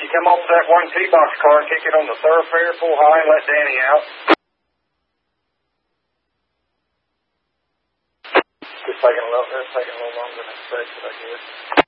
you come off that one T-box car and kick it on the thoroughfare, pull high and let Danny out. It's taking a little longer than expected, I guess.